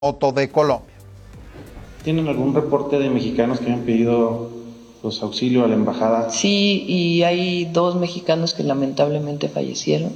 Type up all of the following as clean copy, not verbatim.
Moto de Colombia. ¿Tienen algún reporte de mexicanos que hayan pedido auxilio a la embajada? Sí, y hay 2 mexicanos que lamentablemente fallecieron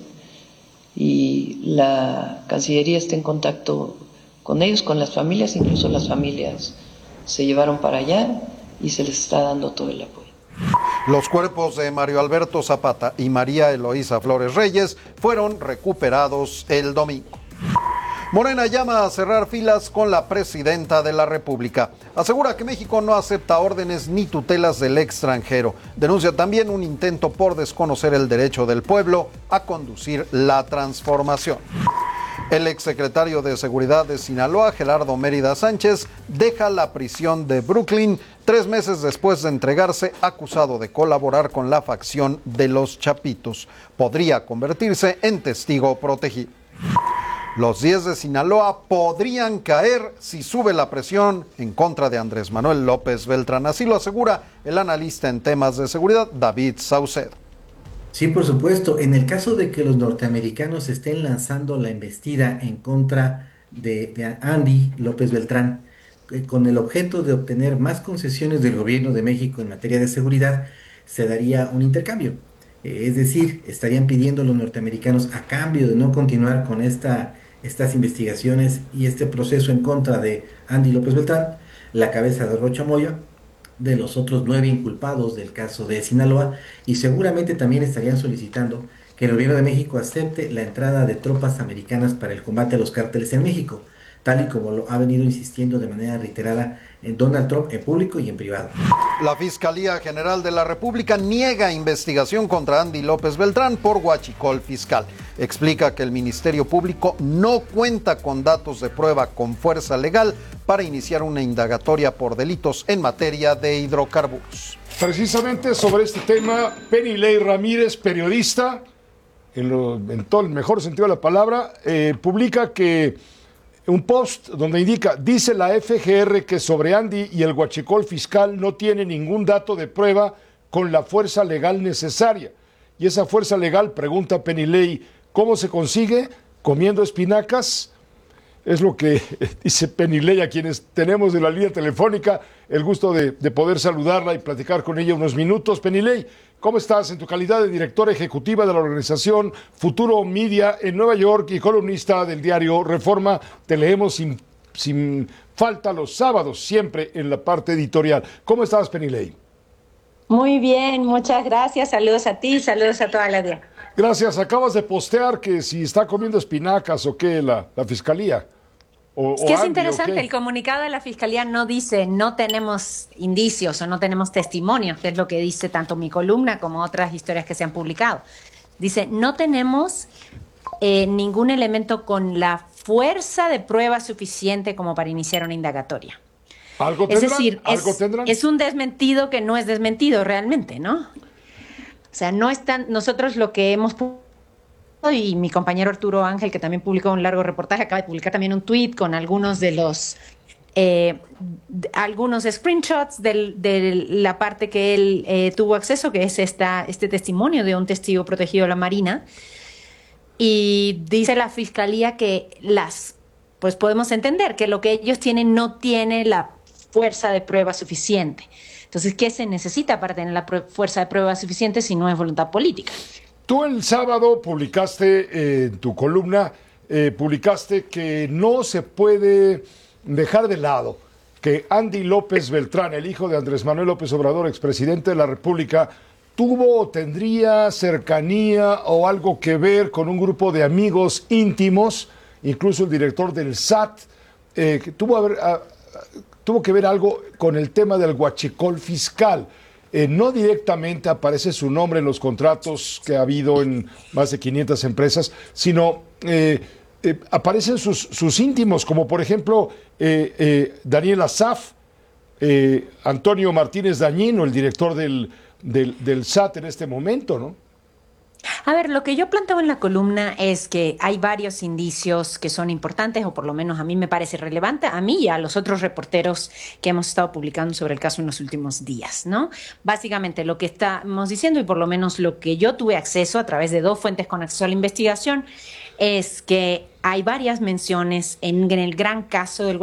y la Cancillería está en contacto con ellos, con las familias, incluso las familias se llevaron para allá y se les está dando todo el apoyo. Los cuerpos de Mario Alberto Zapata y María Eloísa Flores Reyes fueron recuperados el domingo. Morena llama a cerrar filas con la presidenta de la República. Asegura que México no acepta órdenes ni tutelas del extranjero. Denuncia también un intento por desconocer el derecho del pueblo a conducir la transformación. El exsecretario de Seguridad de Sinaloa, Gerardo Mérida Sánchez, deja la prisión de Brooklyn 3 meses después de entregarse acusado de colaborar con la facción de los Chapitos. Podría convertirse en testigo protegido. Los 10 de Sinaloa podrían caer si sube la presión en contra de Andrés Manuel López Beltrán. Así lo asegura el analista en temas de seguridad, David Saucedo. Sí, por supuesto. En el caso de que los norteamericanos estén lanzando la embestida en contra de Andy López Beltrán, con el objeto de obtener más concesiones del gobierno de México en materia de seguridad, se daría un intercambio. Es decir, estarían pidiendo los norteamericanos a cambio de no continuar con estas investigaciones y este proceso en contra de Andy López Beltrán, la cabeza de Rocha Moya, de los otros 9 inculpados del caso de Sinaloa, y seguramente también estarían solicitando que el gobierno de México acepte la entrada de tropas americanas para el combate a los cárteles en México, tal y como lo ha venido insistiendo de manera reiterada en Donald Trump en público y en privado. La Fiscalía General de la República niega investigación contra Andy López Beltrán por huachicol fiscal. Explica que el Ministerio Público no cuenta con datos de prueba con fuerza legal para iniciar una indagatoria por delitos en materia de hidrocarburos. Precisamente sobre este tema, Penilei Ramírez, periodista, en todo el mejor sentido de la palabra, publica que un post donde indica, dice la FGR que sobre Andy y el huachicol fiscal no tiene ningún dato de prueba con la fuerza legal necesaria. Y esa fuerza legal, pregunta Penilei, ¿cómo se consigue? Comiendo espinacas. Es lo que dice Penilei, a quienes tenemos en la línea telefónica el gusto de poder saludarla y platicar con ella unos minutos. Penilei, ¿cómo estás en tu calidad de directora ejecutiva de la organización Futuro Media en Nueva York y columnista del diario Reforma? Te leemos sin falta los sábados, siempre en la parte editorial. ¿Cómo estás, Penilei? Muy bien, muchas gracias. Saludos a ti, saludos a toda la audiencia. Gracias. Acabas de postear que si está comiendo espinacas o qué la fiscalía. Es que es interesante, el comunicado de la Fiscalía no dice no tenemos indicios o no tenemos testimonios, que es lo que dice tanto mi columna como otras historias que se han publicado. Dice no tenemos ningún elemento con la fuerza de prueba suficiente como para iniciar una indagatoria. ¿Algo tendrán? Es decir, tendrán? Es un desmentido que no es desmentido realmente, ¿no? O sea, no están, nosotros lo que hemos y mi compañero Arturo Ángel, que también publicó un largo reportaje, acaba de publicar también un tweet con algunos de los algunos screenshots de la parte que él tuvo acceso, que es este testimonio de un testigo protegido de la Marina. Y dice la Fiscalía que pues podemos entender que lo que ellos tienen no tiene la fuerza de prueba suficiente. Entonces, ¿qué se necesita para tener la fuerza de prueba suficiente si no es voluntad política? Tú el sábado publicaste en tu columna, publicaste que no se puede dejar de lado que Andy López Beltrán, el hijo de Andrés Manuel López Obrador, expresidente de la República, tuvo o tendría cercanía o algo que ver con un grupo de amigos íntimos, incluso el director del SAT, que tuvo que ver algo con el tema del huachicol fiscal. No directamente aparece su nombre en los contratos que ha habido en más de 500 empresas, sino aparecen sus íntimos, como por ejemplo Daniel Asaf, Antonio Martínez Dañino, el director del SAT en este momento, ¿no? A ver, lo que yo planteo en la columna es que hay varios indicios que son importantes, o por lo menos a mí me parece relevante, a mí y a los otros reporteros que hemos estado publicando sobre el caso en los últimos días, ¿no? Básicamente lo que estamos diciendo, y por lo menos lo que yo tuve acceso a través de 2 fuentes con acceso a la investigación, es que hay varias menciones en el gran caso del